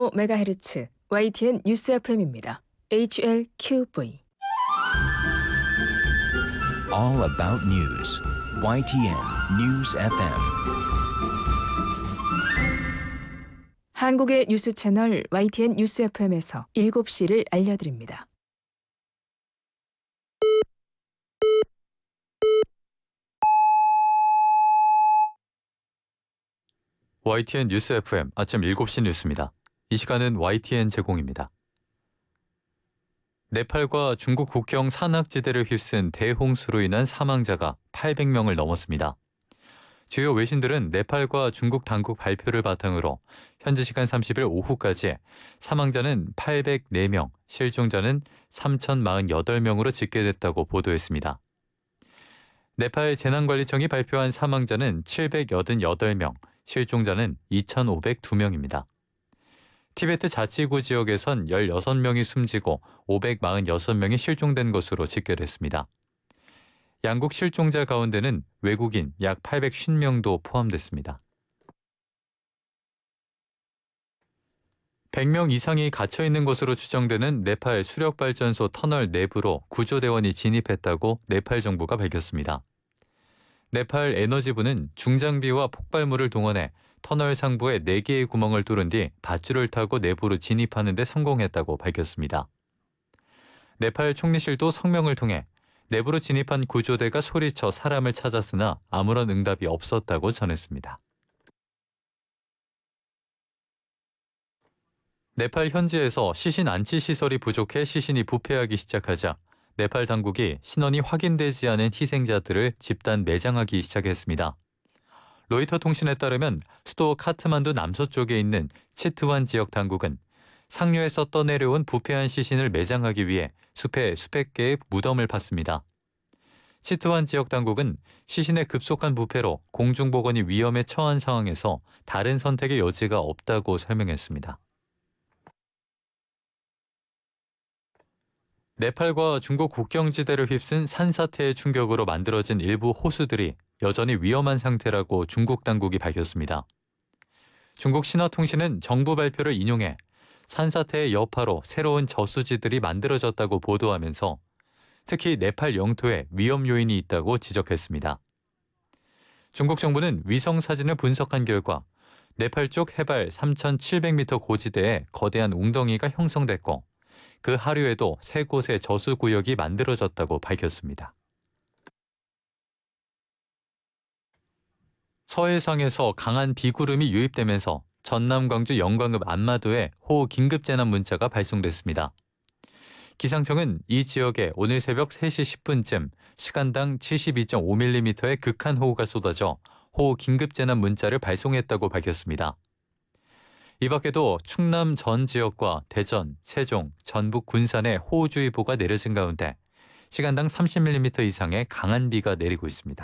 5MHz YTN 뉴스 FM입니다. HLQV. All about news. YTN News FM. 한국의 뉴스 채널 YTN 뉴스 FM에서 7시를 알려드립니다. YTN 뉴스 FM 아침 7시 뉴스입니다. 이 시간은 YTN 제공입니다. 네팔과 중국 국경 산악지대를 휩쓴 대홍수로 인한 사망자가 800명을 넘었습니다. 주요 외신들은 네팔과 중국 당국 발표를 바탕으로 현지 시간 30일 오후까지 사망자는 804명, 실종자는 3,048명으로 집계됐다고 보도했습니다. 네팔 재난관리청이 발표한 사망자는 788명, 실종자는 2,502명입니다. 티베트 자치구 지역에선 16명이 숨지고 546명이 실종된 것으로 집계됐습니다. 양국 실종자 가운데는 외국인 약 850명도 포함됐습니다. 100명 이상이 갇혀있는 것으로 추정되는 네팔 수력발전소 터널 내부로 구조대원이 진입했다고 네팔 정부가 밝혔습니다. 네팔 에너지부는 중장비와 폭발물을 동원해 터널 상부에 4개의 구멍을 뚫은 뒤 밧줄을 타고 내부로 진입하는 데 성공했다고 밝혔습니다. 네팔 총리실도 성명을 통해 내부로 진입한 구조대가 소리쳐 사람을 찾았으나 아무런 응답이 없었다고 전했습니다. 네팔 현지에서 시신 안치 시설이 부족해 시신이 부패하기 시작하자 네팔 당국이 신원이 확인되지 않은 희생자들을 집단 매장하기 시작했습니다. 로이터 통신에 따르면 수도 카트만두 남서쪽에 있는 치트완 지역 당국은 상류에서 떠내려온 부패한 시신을 매장하기 위해 숲에 수백 개의 무덤을 팠습니다. 치트완 지역 당국은 시신의 급속한 부패로 공중보건이 위험에 처한 상황에서 다른 선택의 여지가 없다고 설명했습니다. 네팔과 중국 국경지대를 휩쓴 산사태의 충격으로 만들어진 일부 호수들이 여전히 위험한 상태라고 중국 당국이 밝혔습니다. 중국 신화통신은 정부 발표를 인용해 산사태의 여파로 새로운 저수지들이 만들어졌다고 보도하면서 특히 네팔 영토에 위험 요인이 있다고 지적했습니다. 중국 정부는 위성 사진을 분석한 결과 네팔 쪽 해발 3,700m 고지대에 거대한 웅덩이가 형성됐고 그 하류에도 3곳의 저수구역이 만들어졌다고 밝혔습니다. 서해상에서 강한 비구름이 유입되면서 전남 광주 영광읍 안마도에 호우 긴급재난 문자가 발송됐습니다. 기상청은 이 지역에 오늘 새벽 3시 10분쯤 시간당 72.5mm의 극한 호우가 쏟아져 호우 긴급재난 문자를 발송했다고 밝혔습니다. 이 밖에도 충남 전 지역과 대전, 세종, 전북 군산에 호우주의보가 내려진 가운데 시간당 30mm 이상의 강한 비가 내리고 있습니다.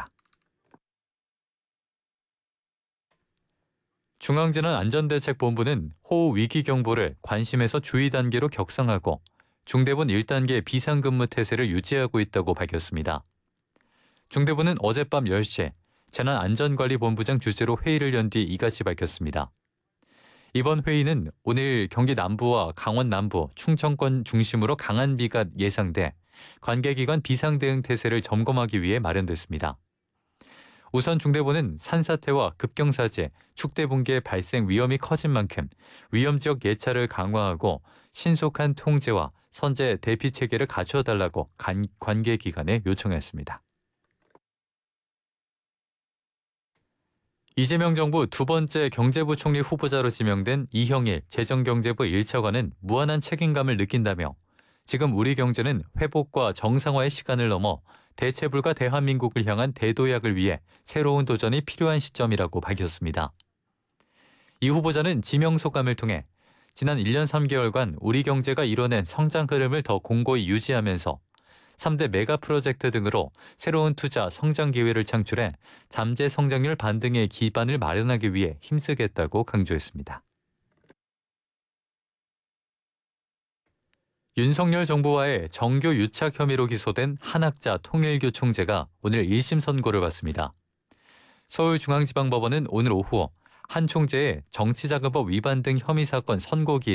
중앙재난안전대책본부는 호우 위기경보를 관심에서 주의 단계로 격상하고 중대본 1단계 비상근무 태세를 유지하고 있다고 밝혔습니다. 중대본은 어젯밤 10시 재난안전관리본부장 주재로 회의를 연 뒤 이같이 밝혔습니다. 이번 회의는 오늘 경기 남부와 강원 남부, 충청권 중심으로 강한 비가 예상돼 관계기관 비상대응 태세를 점검하기 위해 마련됐습니다. 우선 중대본은 산사태와 급경사제, 축대붕괴 발생 위험이 커진 만큼 위험지역 예찰을 강화하고 신속한 통제와 선제 대피 체계를 갖춰달라고 관계기관에 요청했습니다. 이재명 정부 두 번째 경제부총리 후보자로 지명된 이형일 재정경제부 1차관은 무한한 책임감을 느낀다며 지금 우리 경제는 회복과 정상화의 시간을 넘어 대체불가 대한민국을 향한 대도약을 위해 새로운 도전이 필요한 시점이라고 밝혔습니다. 이 후보자는 지명 소감을 통해 지난 1년 3개월간 우리 경제가 이뤄낸 성장 흐름을 더 공고히 유지하면서 3대 메가 프로젝트 등으로 새로운 투자, 성장 기회를 창출해 잠재 성장률 반등의 기반을 마련하기 위해 힘쓰겠다고 강조했습니다. 윤석열 정부와의 정교 유착 혐의로 기소된 한학자 통일교 총재가 오늘 1심 선고를 받습니다. 서울중앙지방법원은 오늘 오후 한 총재의 정치자금법 위반 등 혐의 사건 선고기